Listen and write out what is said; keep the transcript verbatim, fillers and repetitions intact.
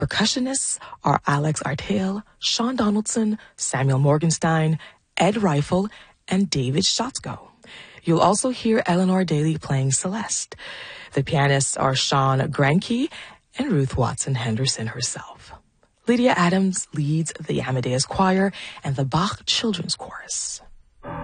Percussionists are Alex Artale, Sean Donaldson, Samuel Morgenstein, Ed Reifel, and David Schotzko. You'll also hear Eleanor Daly playing Celeste. The pianists are Sean Granke and Ruth Watson Henderson herself. Lydia Adams leads the Amadeus Choir and the Bach Children's Chorus.